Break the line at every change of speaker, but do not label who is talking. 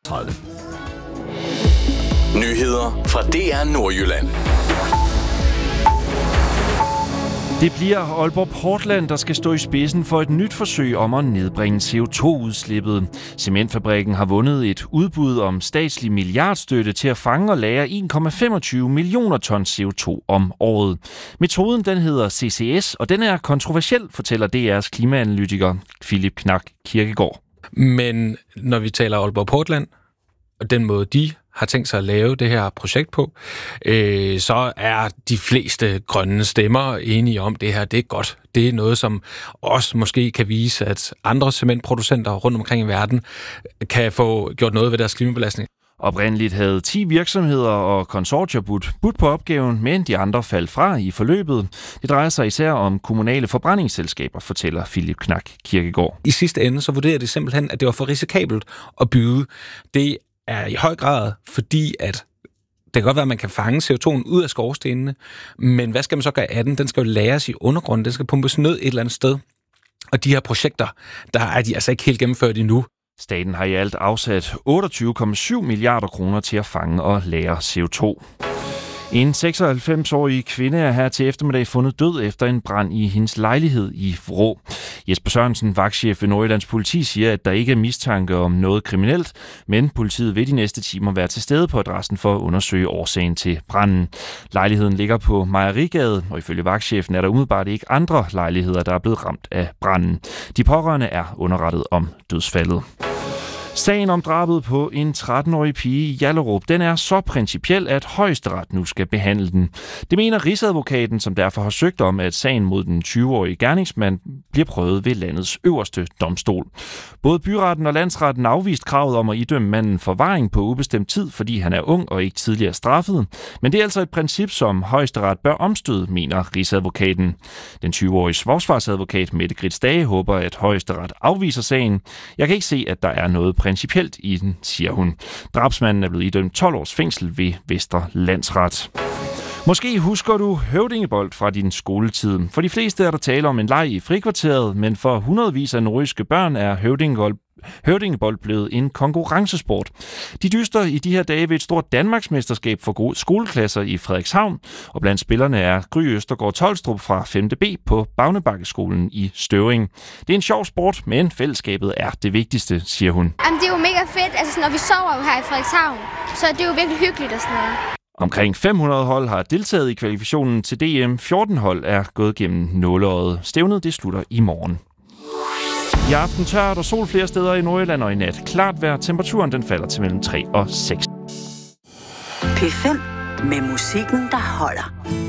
30.
Nyheder fra DR Nordjylland.
Det bliver Aalborg Portland, der skal stå i spidsen for et nyt forsøg om at nedbringe CO2-udslippet. Cementfabrikken har vundet et udbud om statslig milliardstøtte til at fange og lagre 1,25 millioner tons CO2 om året. Metoden den hedder CCS, og den er kontroversiel, fortæller DR's klimaanalytiker Philip Knak Kirkegaard.
Men når vi taler Aalborg Portland, og den måde de har tænkt sig at lave det her projekt på, så er de fleste grønne stemmer enige om, det her det er godt. Det er noget, som også måske kan vise, at andre cementproducenter rundt omkring i verden kan få gjort noget ved deres klimabelastning.
Oprindeligt havde 10 virksomheder og konsortier budt på opgaven, men de andre faldt fra i forløbet. Det drejer sig især om kommunale forbrændingsselskaber, fortæller Philip Knak Kirkegaard.
I sidste ende så vurderer det simpelthen, at det var for risikabelt at byde. Det er i høj grad, fordi at det kan godt være, at man kan fange CO2'en ud af skorstenene, men hvad skal man så gøre af den? Den skal jo lagres i undergrunden, den skal pumpes ned et eller andet sted. Og de her projekter, der er de altså ikke helt gennemført endnu.
Staten har i alt afsat 28,7 milliarder kroner til at fange og lagre CO2. En 96-årig kvinde er her til eftermiddag fundet død efter en brand i hendes lejlighed i Vrå. Jesper Sørensen, vagtchef ved Nordjyllands Politi, siger, at der ikke er mistanke om noget kriminelt, men politiet vil de næste timer være til stede på adressen for at undersøge årsagen til branden. Lejligheden ligger på Mejerigade, og ifølge vagtchefen er der umiddelbart ikke andre lejligheder, der er blevet ramt af branden. De pårørende er underrettet om dødsfaldet. Sagen om drabet på en 13-årig pige i Hjallerup, den er så principiel, at Højesteret nu skal behandle den. Det mener Rigsadvokaten, som derfor har søgt om, at sagen mod den 20-årige gerningsmand bliver prøvet ved landets øverste domstol. Både byretten og landsretten afviste kravet om at idømme manden forvaring på ubestemt tid, fordi han er ung og ikke tidligere straffet. Men det er altså et princip, som Højesteret bør omstøde, mener Rigsadvokaten. Den 20-årige forsvarsadvokat Mette Grits Dage håber, at Højesteret afviser sagen. Jeg kan ikke se, at der er noget principielt i den, siger hun. Drabsmanden er blevet idømt 12 års fængsel ved Vestre Landsret. Måske husker du høvdingebold fra din skoletid. For de fleste er der tale om en leg i frikvarteret, men for hundredvis af nordjyske børn er høvdingebold blevet en konkurrencesport. De dyster i de her dage ved et stort Danmarksmesterskab for skoleklasser i Frederikshavn, og blandt spillerne er Gry Østergaard Tolstrup fra 5. B på Bagnebakkeskolen i Støvring. Det er en sjov sport, men fællesskabet er det vigtigste, siger hun.
Jamen, det er jo mega fedt. Altså, når vi sover jo her i Frederikshavn, så det er jo virkelig hyggeligt og sådan noget.
Omkring 500 hold har deltaget i kvalifikationen til DM. 14 hold er gået gennem nåleøjet. Stævnet det slutter i morgen. I aften tørt og sol flere steder i Nordjylland, og i nat klart vejr. Temperaturen den falder til mellem 3 og 6.
P5 med musikken, der holder.